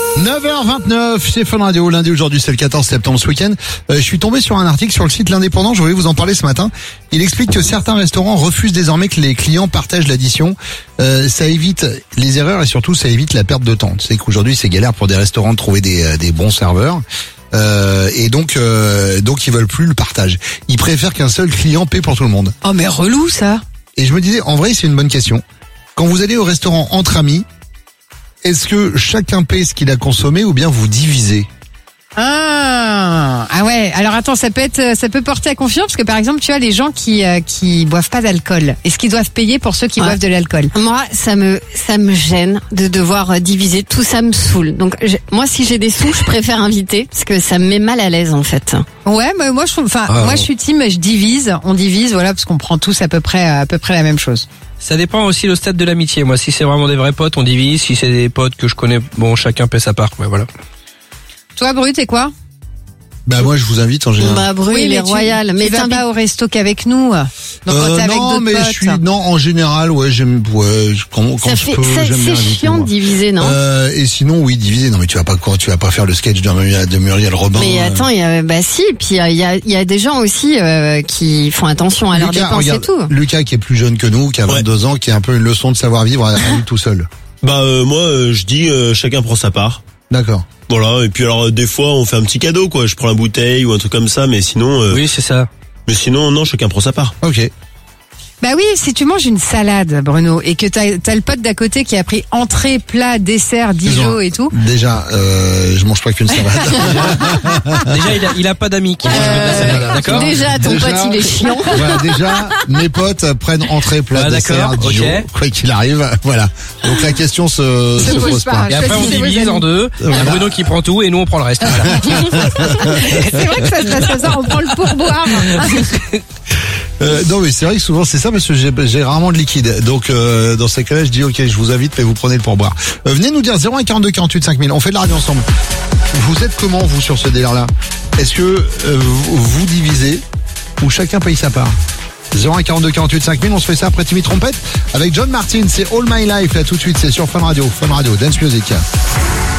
9h29, c'est Fun Radio. Lundi, aujourd'hui, c'est le 14 septembre, ce week-end. Je suis tombé sur un article sur le site L'Indépendant. Je voulais vous en parler ce matin. Il explique que certains restaurants refusent désormais que les clients partagent l'addition. Ça évite les erreurs et surtout, ça évite la perte de temps. Tu sais qu'aujourd'hui, c'est galère pour des restaurants de trouver des bons serveurs. Et donc ils veulent plus le partage. Ils préfèrent qu'un seul client paie pour tout le monde. Oh mais relou ça. Et je me disais, en vrai, c'est une bonne question. Quand vous allez au restaurant entre amis, est-ce que chacun paie ce qu'il a consommé ou bien vous divisez? Ah ouais. Alors attends, ça peut porter à confusion parce que par exemple, tu as les gens qui boivent pas d'alcool. Est-ce qu'ils doivent payer pour ceux qui boivent de l'alcool? Moi, ça me gêne de devoir diviser. Tout ça me saoule. Donc moi, si j'ai des sous, je préfère inviter parce que ça me met mal à l'aise en fait. Ouais, mais moi je trouve. Moi je suis team. Je divise. On divise, voilà, parce qu'on prend tous à peu près la même chose. Ça dépend aussi le stade de l'amitié. Moi, si c'est vraiment des vrais potes, on divise. Si c'est des potes que je connais, bon, chacun paie sa part. Ouais, voilà. Toi, Bru, t'es quoi? Bah moi je vous invite en général. Bah Bru, il est royal. Mais tu vas pas au resto qu'avec nous. Donc quand t'es avec d'autres potes. Non, en général, quand je peux, j'aime bien. C'est chiant de diviser, non? Et sinon, oui, diviser. Non, mais tu vas pas faire le sketch de Muriel Robin. Mais attends, si. Puis il y a des gens aussi qui font attention à leurs dépenses et tout. Lucas qui est plus jeune que nous, qui a 22 ans, qui a un peu une leçon de savoir-vivre à lui tout seul. Bah moi, je dis chacun prend sa part. D'accord. Voilà, et puis alors des fois on fait un petit cadeau quoi, je prends la bouteille ou un truc comme ça, mais sinon oui, c'est ça. Mais sinon non, chacun prend sa part. OK. Bah oui, si tu manges une salade, Bruno, et que t'as le pote d'à côté qui a pris entrée, plat, dessert, Dijon et tout. Déjà, je mange pas qu'une salade. Déjà, il a pas d'amis qui mangent que de la salade, d'accord? Déjà, ton pote, il est chiant. Voilà, déjà, mes potes prennent entrée, plat, dessert, Dijon, quoi qu'il arrive. Voilà. Donc la question se pose pas. Et après, on divise en deux. Il y a Bruno qui prend tout et nous, on prend le reste. Voilà. C'est vrai que ça se passe comme ça, on prend le pourboire. Non mais c'est vrai que souvent c'est ça parce que j'ai rarement de liquide. Donc dans ces cas-là, je dis OK, je vous invite mais vous prenez le pourboire. Venez nous dire 01 42 48 5000. On fait de la radio ensemble. Vous êtes comment vous sur ce délire-là? Est-ce que vous divisez ou chacun paye sa part? 01 42 48 5000. On se fait ça après Timmy Trompette avec John Martin. C'est All My Life là tout de suite. C'est sur Fun Radio. Fun Radio Dance Music.